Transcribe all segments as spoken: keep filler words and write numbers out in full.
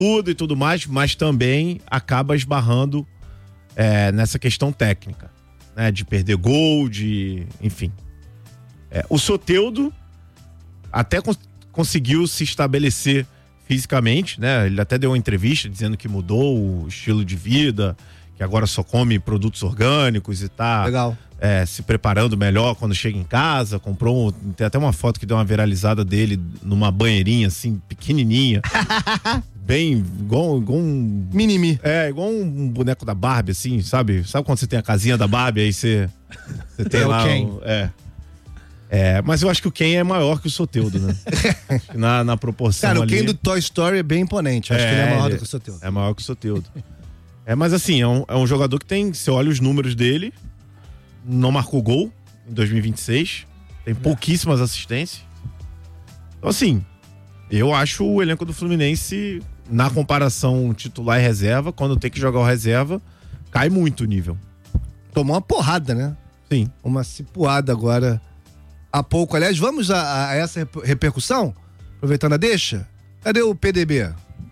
tudo e tudo mais, mas também acaba esbarrando é, nessa questão técnica, né? De perder gol, de... enfim. É, o Soteldo até cons- conseguiu se estabelecer fisicamente, né? Ele até deu uma entrevista dizendo que mudou o estilo de vida, que agora só come produtos orgânicos e tá Legal. É, se preparando melhor quando chega em casa. Comprou, um, tem até uma foto que deu uma viralizada dele numa banheirinha assim, pequenininha. Bem, igual, igual um... Minimi. É, igual um boneco da Barbie, assim, sabe? Sabe quando você tem a casinha da Barbie, aí você, você tem é lá... o Ken. O, é. É, mas eu acho que o Ken é maior que o Soteldo, né? na, na proporção Cara, o ali. Ken do Toy Story é bem imponente. Acho É, que ele é maior ele do que o Soteldo. É maior que o Soteldo. É, mas assim, é um, é um jogador que tem... Você olha os números dele, não marcou gol em dois mil e vinte e seis, tem pouquíssimas assistências. Então assim, eu acho o elenco do Fluminense, na comparação titular e reserva, quando tem que jogar o reserva, cai muito o nível. Tomou uma porrada, né? Sim. Uma cipuada agora há pouco. Aliás, vamos a, a essa rep- repercussão? Aproveitando a deixa. Cadê o P D B?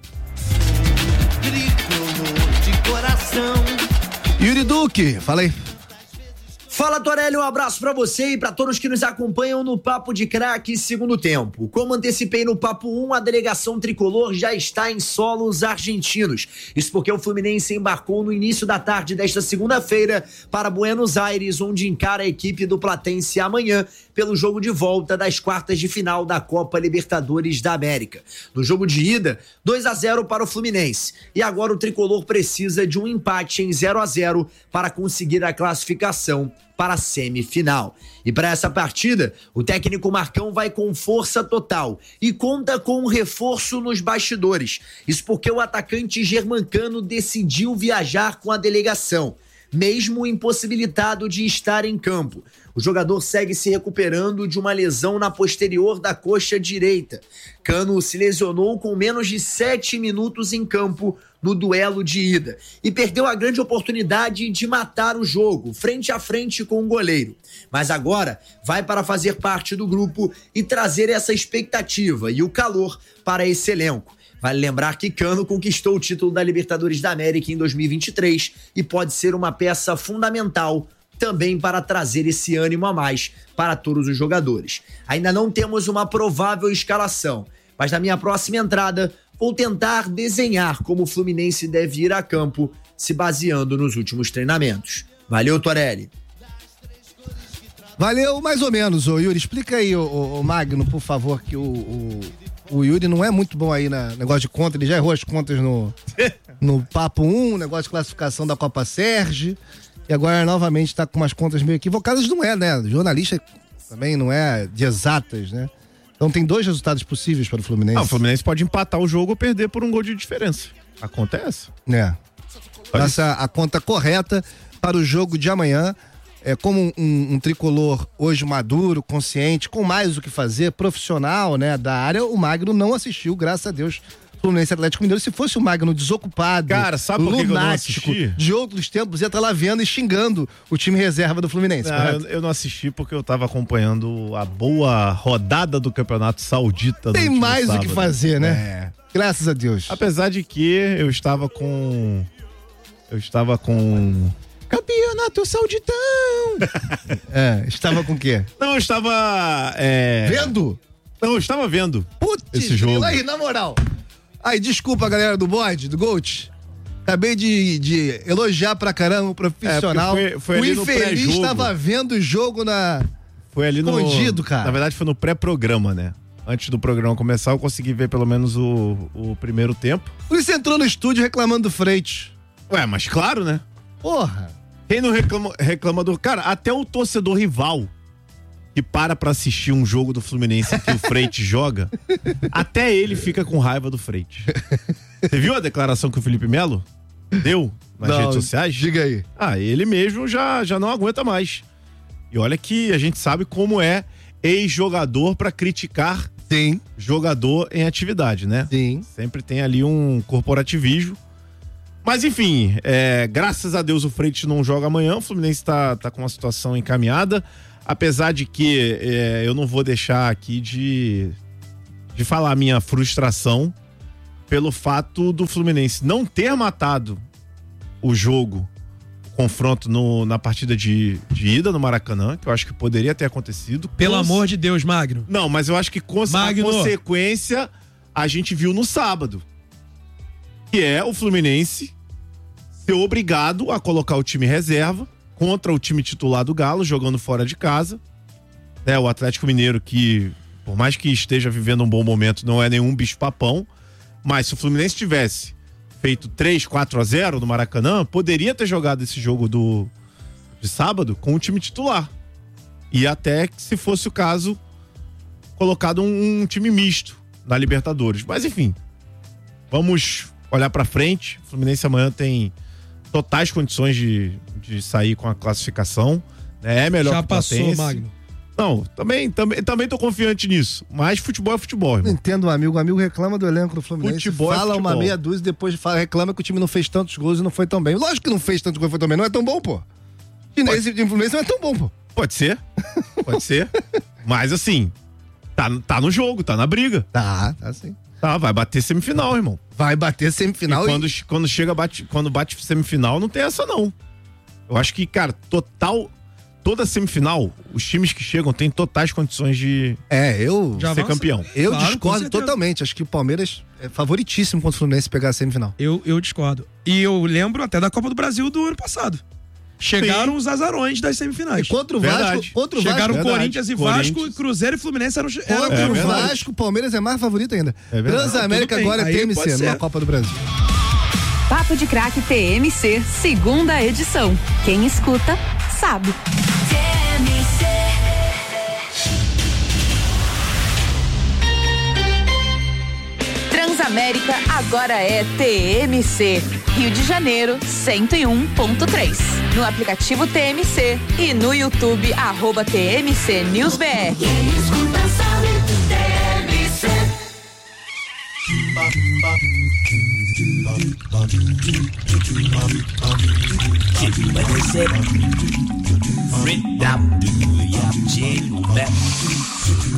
Tricolor de coração. Yuri Duque, fala aí. Fala, Torelli, um abraço pra você e pra todos que nos acompanham no Papo de Craque segundo tempo. Como antecipei no Papo um, a delegação tricolor já está em solos argentinos. Isso porque o Fluminense embarcou no início da tarde desta segunda-feira para Buenos Aires, onde encara a equipe do Platense amanhã pelo jogo de volta das quartas de final da Copa Libertadores da América. No jogo de ida, dois a zero para o Fluminense. E agora o tricolor precisa de um empate em zero a zero para conseguir a classificação para a semifinal. E para essa partida, o técnico Marcão vai com força total e conta com um reforço nos bastidores. Isso porque o atacante germancano decidiu viajar com a delegação, mesmo impossibilitado de estar em campo. O jogador segue se recuperando de uma lesão na posterior da coxa direita. Cano se lesionou com menos de sete minutos em campo no duelo de ida e perdeu a grande oportunidade de matar o jogo, frente a frente com o goleiro. Mas agora vai para fazer parte do grupo e trazer essa expectativa e o calor para esse elenco. Vale lembrar que Cano conquistou o título da Libertadores da América em dois mil e vinte e três e pode ser uma peça fundamental também para trazer esse ânimo a mais para todos os jogadores. Ainda não temos uma provável escalação, mas na minha próxima entrada vou tentar desenhar como o Fluminense deve ir a campo, se baseando nos últimos treinamentos. Valeu, Torelli. Valeu, mais ou menos, ô Yuri. Explica aí, ô, ô, ô Magno, por favor, que o, o, o Yuri não é muito bom aí na negócio de conta, ele já errou as contas no, no Papo um, negócio de classificação da Copa Sérgio, e agora novamente tá com umas contas meio equivocadas. Não é, né? Jornalista também não é de exatas, né? Então tem dois resultados possíveis para o Fluminense. Ah, o Fluminense pode empatar o jogo ou perder por um gol de diferença. Acontece. É. Essa a conta correta para o jogo de amanhã. É, como um, um, um tricolor hoje maduro, consciente, com mais o que fazer, profissional, né, da área, o Magno não assistiu, graças a Deus, Fluminense Atlético Mineiro. Se fosse o Magno desocupado, cara, sabe por que que eu não assisti? De outros tempos, ia estar lá vendo e xingando o time reserva do Fluminense. Não, eu, eu não assisti porque eu tava acompanhando a boa rodada do Campeonato Saudita. Tem mais sábado. o que fazer, né? É. Graças a Deus. Apesar de que eu estava com... Eu estava com... Campeonato Sauditão! É, estava com o quê? Não, eu estava... É... Vendo? Não, eu estava vendo Putz, esse jogo. Aí, na moral. Aí, desculpa a galera do bode, do Gold. Acabei de, de elogiar pra caramba o profissional. É, foi, foi o ali no infeliz pré-jogo. estava vendo o jogo na... Foi ali no... Escondido, cara. Na verdade, foi no pré-programa, né? Antes do programa começar, eu consegui ver pelo menos o, o primeiro tempo. Por isso entrou no estúdio reclamando do Freitas. Ué, mas claro, né? Porra. Quem não reclama, reclama do... Cara, até o torcedor rival que para pra assistir um jogo do Fluminense que o Freitas joga, até ele fica com raiva do Freitas. Você viu a declaração que o Felipe Melo deu nas Não, redes sociais? Diga aí. Ah, ele mesmo já, já não aguenta mais. E olha que a gente sabe como é ex-jogador pra criticar Sim. jogador em atividade, né? Sim. Sempre tem ali um corporativismo. Mas enfim, é, graças a Deus o Freitas não joga amanhã, o Fluminense tá, tá com uma situação encaminhada, apesar de que é, eu não vou deixar aqui de, de falar a minha frustração pelo fato do Fluminense não ter matado o jogo, o confronto no, na partida de, de ida no Maracanã, que eu acho que poderia ter acontecido. Pelo Cons... amor de Deus, Magno. Não, mas eu acho que cons... a consequência a gente viu no sábado. Que é o Fluminense ser obrigado a colocar o time reserva contra o time titular do Galo, jogando fora de casa. É, o Atlético Mineiro, que por mais que esteja vivendo um bom momento, não é nenhum bicho-papão, mas se o Fluminense tivesse feito três, quatro a zero no Maracanã, poderia ter jogado esse jogo do, de sábado com o time titular. E até que, se fosse o caso, colocado um, um time misto na Libertadores. Mas enfim, vamos olhar pra frente. O Fluminense amanhã tem totais condições de, de sair com a classificação. Né? É melhor Já que o passou, Platense. Magno. Não, também, também, também tô confiante nisso. Mas futebol é futebol, irmão. Não entendo um amigo. O amigo reclama do elenco do Fluminense. Futebol é fala futebol. uma meia dúzia e depois fala, reclama que o time não fez tantos gols e não foi tão bem. Lógico que não fez tantos gols e foi tão bem. Não é tão bom, pô. E nesse time do Fluminense não é tão bom, pô. Pode ser. Pode ser. Mas assim, tá, tá no jogo, tá na briga. Tá, tá sim. Tá, vai bater semifinal, irmão. Vai bater semifinal. E quando, e... quando chega, bate, quando bate semifinal, não tem essa, não. Eu acho que, cara, total... Toda semifinal, os times que chegam têm totais condições de é, eu ser avança. campeão. Eu claro, discordo totalmente. Acho que o Palmeiras é favoritíssimo contra o Fluminense pegar a semifinal. Eu, eu discordo. E eu lembro até da Copa do Brasil do ano passado. Chegaram Sim. os azarões das semifinais. E contra o Vasco, contra o Chegaram Vasco, Corinthians e Vasco, Corinthians. Cruzeiro e Fluminense eram, eram Contra eram o Vasco, o Palmeiras é mais favorito ainda. É Transamérica agora é T M C na Copa do Brasil. Papo de Craque T M C, segunda edição. Quem escuta, sabe. T M C. Transamérica agora é T M C. Rio de Janeiro, cento e um ponto três. No aplicativo T M C e no YouTube, arroba T M C News B R. Quem escuta sabe, T M C. Free